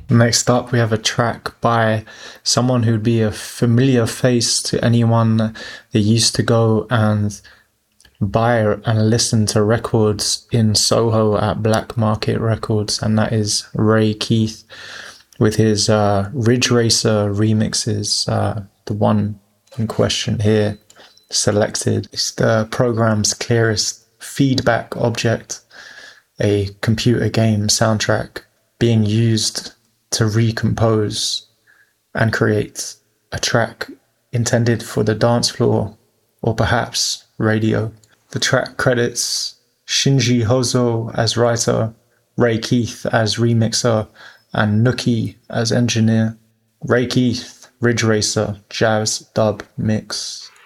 Next up, we have a track by someone who'd be a familiar face to anyone that used to go and buy and listen to records in Soho at Black Market Records, and that is Ray Keith with his Ridge Racer remixes. The one in question here selected is the program's clearest feedback object, a computer game soundtrack being used to recompose and create a track intended for the dance floor or perhaps radio. The track credits Shinji Hozo as writer, Ray Keith as remixer, and Nookie as engineer. Ray Keith, Ridge Racer, Jazz Dub Mix.